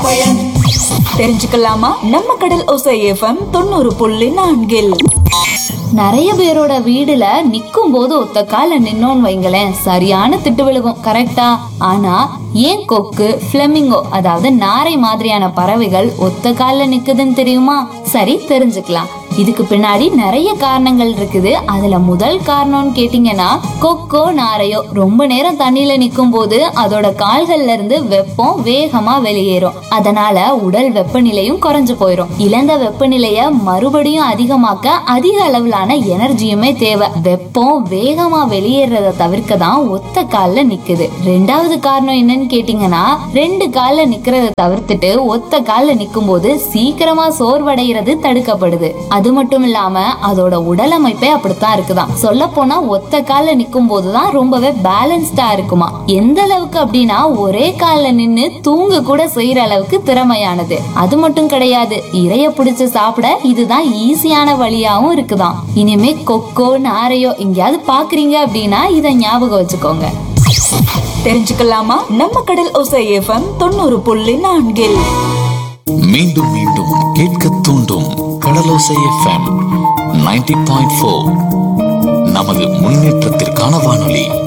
தெரிஞ்சுக்கலாமா? நம்ம கடல் ஓசை எஃப்எம் 90.4. நிறைய பேரோட வீடுல நிக்கும் போது ஒத்த கால நின்னோன்னு வைங்களேன், சரியான திட்டு விழுகும். கரெக்டா? ஆனா ஏன் கொக்கு, பிளமிங்கோ அதாவது நாரை மாதிரியான பறவைகள் ஒத்த கால்ல நிக்குதுன்னு தெரியுமா? சரி, தெரிஞ்சுக்கலாம். இதுக்கு பின்னாடி நிறைய காரணங்கள் இருக்குது. அதுல முதல் காரணம்னு கேட்டீங்கன்னா, கொக்கோ நாரையோ ரொம்ப நேரம் தண்ணியில நிக்கும் போது அதோட கால்கள்ல இருந்து வெப்பம் வேகமா வெளியேறும். அதனால உடல் வெப்பநிலையும் குறைஞ்சு போயிடும். இழந்த வெப்பநிலைய மறுபடியும் அதிகமாக்க அதிக அளவிலான எனர்ஜியுமே தேவை. வெப்பம் வேகமா வெளியேறத தவிர்க்க தான் ஒத்த கால்ல நிக்குது. ரெண்டாவது காரணம் என்னன்னு கேட்டீங்கன்னா, ரெண்டு கால்ல நிக்கிறத தவிர்த்துட்டு ஒத்த கால்ல நிக்கும் போது சீக்கிரமா சோர்வடைகிறது தடுக்கப்படுது. அது மட்டும் இல்லாம அதோட உடல் அமைப்பே அப்படித்தான் இருக்குதான். சொல்ல போனா ஒத்த கால்ல நிக்கும் போதுதான் ரொம்பவே பேலன்ஸ்டா இருக்குமா. எந்த அளவுக்கு அப்படின்னா, ஒரே கால்ல நின்னு தூங்க கூட செய்யற அளவுக்கு திறமையானது. அது மட்டும் கிடையாது, இரைய பிடிச்சு சாப்பிட இதுதான் ஈஸியான வழியாவும் இருக்குதான். இனிமே கொக்கோ நாரையோ எங்கேயாவது பாக்குறீங்க அப்படின்னா இத ஞாபகம் வச்சுக்கோங்க. தெரிஞ்சுக்கலாமா? நம்ம கடல் ஓசை எஃப்எம் 90.4. மீண்டும் மீண்டும் கேட்க தூண்டும் கடலோசை எஃப்எம் 90.4. நமது முன்னேற்றத்திற்கான வானொலி.